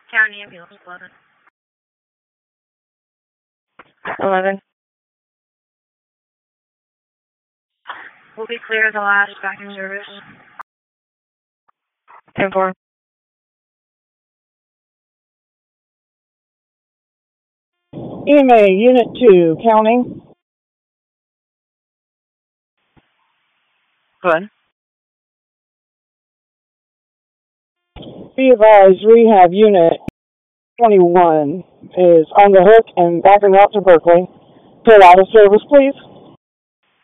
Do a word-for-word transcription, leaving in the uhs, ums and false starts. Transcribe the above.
County ambulance, eleven. eleven. Will be clear as the last back in service. ten four. E M A, Unit two, counting. Go ahead. Be advised, Rehab Unit twenty-one is on the hook and back en route to Berkeley. Pull out of service, please.